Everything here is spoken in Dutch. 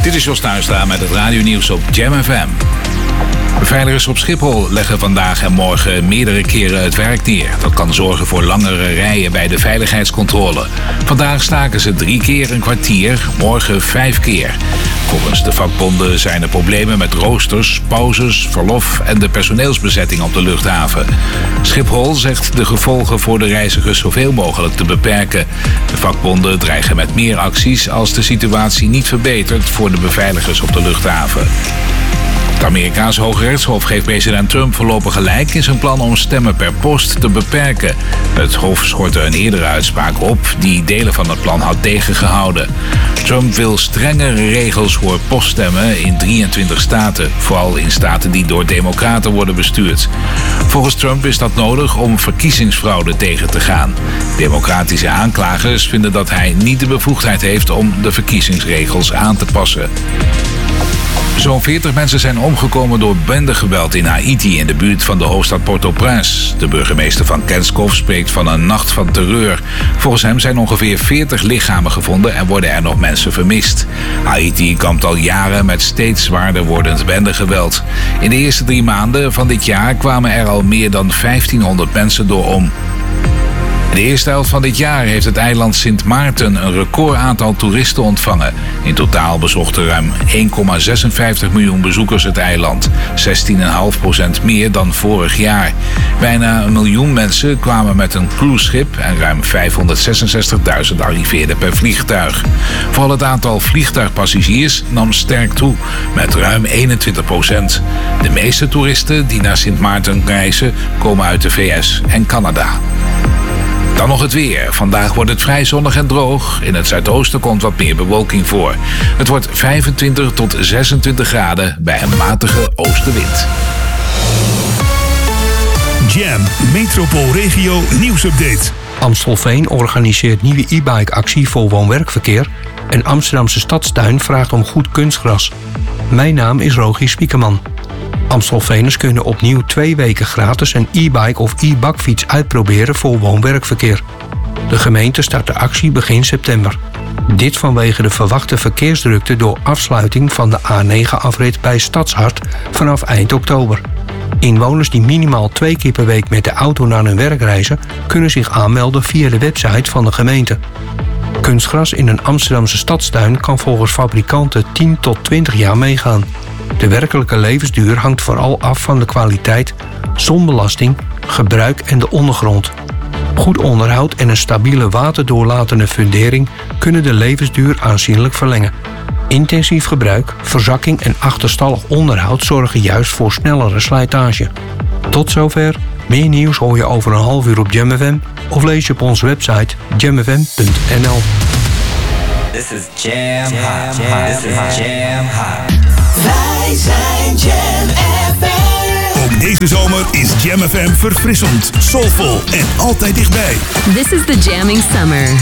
Dit is Jos Tuinstra met het radionieuws op Jam FM. Beveiligers op Schiphol leggen vandaag en morgen meerdere keren het werk neer. Dat kan zorgen voor langere rijen bij de veiligheidscontrole. Vandaag staken ze 3 keer een kwartier, morgen 5 keer. Volgens de vakbonden zijn er problemen met roosters, pauzes, verlof en de personeelsbezetting op de luchthaven. Schiphol zegt de gevolgen voor de reizigers zoveel mogelijk te beperken. De vakbonden dreigen met meer acties als de situatie niet verbetert voor de beveiligers op de luchthaven. Het Amerikaanse Hooggerechtshof geeft president Trump voorlopig gelijk in zijn plan om stemmen per post te beperken. Het Hof schortte een eerdere uitspraak op die delen van het plan had tegengehouden. Trump wil strengere regels voor poststemmen in 23 staten, vooral in staten die door democraten worden bestuurd. Volgens Trump is dat nodig om verkiezingsfraude tegen te gaan. Democratische aanklagers vinden dat hij niet de bevoegdheid heeft om de verkiezingsregels aan te passen. Zo'n 40 mensen zijn omgekomen door bendegeweld in Haiti in de buurt van de hoofdstad Port-au-Prince. De burgemeester van Kenskov spreekt van een nacht van terreur. Volgens hem zijn ongeveer 40 lichamen gevonden en worden er nog mensen vermist. Haiti kampt al jaren met steeds zwaarder wordend bendegeweld. In de eerste 3 maanden van dit jaar kwamen er al meer dan 1500 mensen door om. In de eerste helft van dit jaar heeft het eiland Sint Maarten een record aantal toeristen ontvangen. In totaal bezochten ruim 1,56 miljoen bezoekers het eiland. 16,5% meer dan vorig jaar. Bijna 1 miljoen mensen kwamen met een cruiseschip en ruim 566.000 arriveerden per vliegtuig. Vooral het aantal vliegtuigpassagiers nam sterk toe, met ruim 21%. De meeste toeristen die naar Sint Maarten reizen komen uit de VS en Canada. Dan nog het weer. Vandaag wordt het vrij zonnig en droog. In het zuidoosten komt wat meer bewolking voor. Het wordt 25 tot 26 graden bij een matige oostenwind. Jam Metropoolregio nieuwsupdate. Amstelveen organiseert nieuwe e-bike actie voor woon-werkverkeer en Amsterdamse Stadstuin vraagt om goed kunstgras. Mijn naam is Rogier Spiekerman. Amstelveeners kunnen opnieuw 2 weken gratis een e-bike of e-bakfiets uitproberen voor woon-werkverkeer. De gemeente start de actie begin september. Dit vanwege de verwachte verkeersdrukte door afsluiting van de A9-afrit bij Stadshart vanaf eind oktober. Inwoners die minimaal 2 keer per week met de auto naar hun werk reizen, kunnen zich aanmelden via de website van de gemeente. Kunstgras in een Amsterdamse stadstuin kan volgens fabrikanten 10 tot 20 jaar meegaan. De werkelijke levensduur hangt vooral af van de kwaliteit, zonbelasting, gebruik en de ondergrond. Goed onderhoud en een stabiele waterdoorlatende fundering kunnen de levensduur aanzienlijk verlengen. Intensief gebruik, verzakking en achterstallig onderhoud zorgen juist voor snellere slijtage. Tot zover. Meer nieuws hoor je over een half uur op Jam FM of lees je op onze website jamfm.nl. This is Jam Hot. This is Jam Hot. Wij zijn Jam FM. Ook deze zomer is Jam FM verfrissend, soulvol en altijd dichtbij. This is the jamming summer.